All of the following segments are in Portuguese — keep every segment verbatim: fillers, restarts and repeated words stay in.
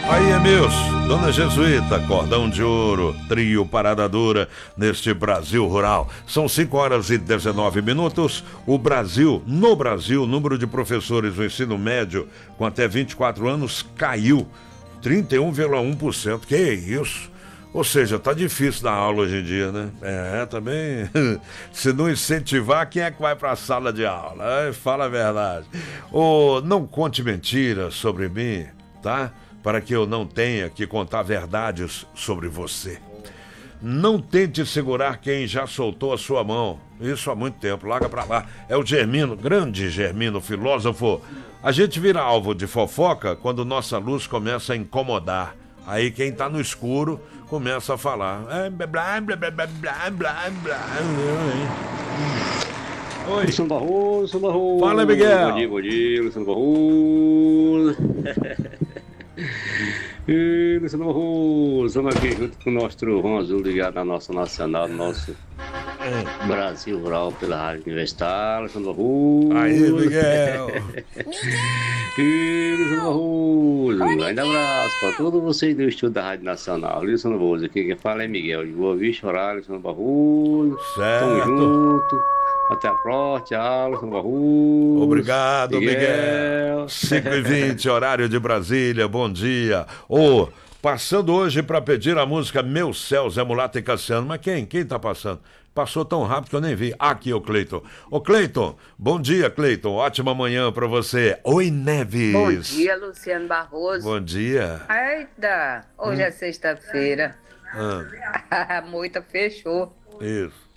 Aí, Emilson, Dona Jesuíta, Cordão de Ouro, trio Parada Dura neste Brasil Rural. São cinco horas e dezenove minutos. O Brasil, no Brasil, o número de professores do ensino médio com até vinte e quatro anos caiu trinta e um vírgula um por cento. Que isso? Ou seja, tá difícil dar aula hoje em dia, né? É, também. Se não incentivar, quem é que vai para a sala de aula? É, fala a verdade. Ou não conte mentiras sobre mim, tá? Para que eu não tenha que contar verdades sobre você. Não tente segurar quem já soltou a sua mão. Isso há muito tempo, larga pra lá. É o Germino, grande Germino, filósofo. A gente vira alvo de fofoca quando nossa luz começa a incomodar. Aí quem tá no escuro começa a falar. É, blá, blá, blá, blá, blá, blá, blá. Oi. Luciano Barroso, Luciano Barroso. Fala, Miguel. Bom dia, bom dia, Luciano Barroso. E Luciano Barroso, estamos aqui junto com o nosso trovão azul ligado na nossa nacional, nosso é. Brasil Rural pela Rádio Universitária, Luciano Barroso. Aí, Miguel. E Luciano Barroso, um grande abraço para todos vocês do estúdio da Rádio Nacional. Luciano Barroso, aqui quem fala é Miguel, de Boa Vista, horário, Luciano Barroso. Certo. Tamo junto. Até a próxima, tchau, Luciano Barroso. Obrigado, Miguel. Miguel. cinco e vinte, horário de Brasília, bom dia. Ô, oh, passando hoje para pedir a música Meu Céu, Zé Mulato e Cassiano. Mas quem? Quem tá passando? Passou tão rápido que eu nem vi. Aqui, ô Cleiton. Ô Cleiton, bom dia, Cleiton. Ótima manhã pra você. Oi, Neves. Bom dia, Luciano Barroso. Bom dia. Eita, hoje hum. é sexta-feira. Ah. A moita fechou. Isso.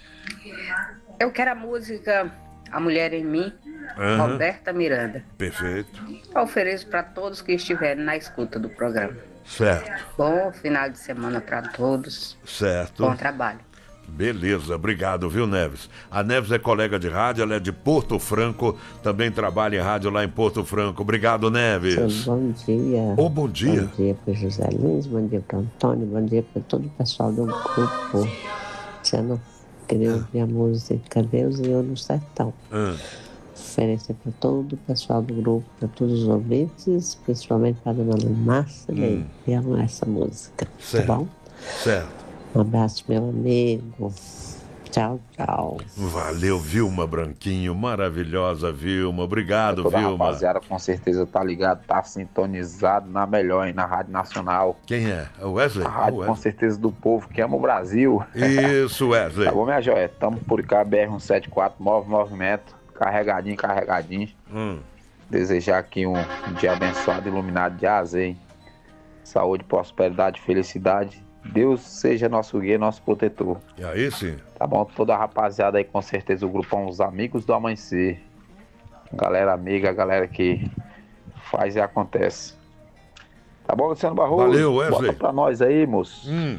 Eu quero a música A Mulher em Mim, uhum. Roberta Miranda. Perfeito. Eu ofereço para todos que estiverem na escuta do programa. Certo. Bom final de semana para todos. Certo. Bom trabalho. Beleza, obrigado, viu, Neves? A Neves é colega de rádio, ela é de Porto Franco, também trabalha em rádio lá em Porto Franco. Obrigado, Neves. Bom dia. Ô, oh, bom dia. Bom dia para José Lins, bom dia para Antônio, bom dia para todo o pessoal do grupo. Você não queria ouvir a música Deus e Eu no Sertão. Ah. Oferecer para todo o pessoal do grupo, para todos os ouvintes, principalmente para a dona Márcia, hum. e amo essa música. Certo. Tá bom? Certo. Um abraço, meu amigo. Tchau, tchau. Valeu, Vilma Branquinho. Maravilhosa, Vilma. Obrigado, toda Vilma. A rapaziada com certeza tá ligado, tá sintonizado na melhor, hein, na Rádio Nacional. Quem é? É o Wesley? A rádio, Wesley. Com certeza, do povo que ama o Brasil. Isso, Wesley. Tá bom, minha joia? Tamo por cá, B R cento e setenta e quatro, move movimento, carregadinho, carregadinho. Hum. Desejar aqui um dia abençoado, iluminado de A a Z, hein? Saúde, prosperidade, felicidade. Deus seja nosso guia, nosso protetor. E aí, sim. Tá bom? Toda a rapaziada aí, com certeza, o grupão Os Amigos do Amanhecer. Galera amiga, galera que faz e acontece. Tá bom, Luciano Barroso? Valeu, Wesley. Bota pra nós aí, moço. Hum.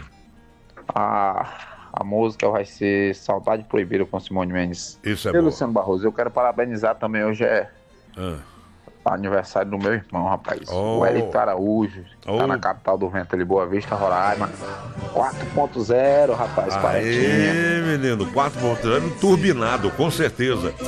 A, a música vai ser Saudade Proibida com Simone Mendes. Isso é e bom. Luciano Barroso, eu quero parabenizar também, hoje é... Ah. aniversário do meu irmão, rapaz. Oh. O Hélio Araújo. Oh. Tá na capital do vento ali, Boa Vista, Roraima. quatro ponto zero, rapaz. Aê, menino. quatro ponto zero turbinado, com certeza.